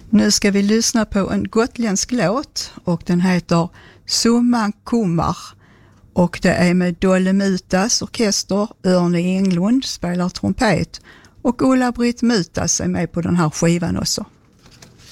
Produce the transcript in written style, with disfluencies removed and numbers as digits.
Nu ska vi lyssna på en gotländsk låt och den heter Summan Kummar. Och det är med Dolomitas orkester, Örne Englund spelar trumpet och Ulla-Britt Mutas är med på den här skivan också.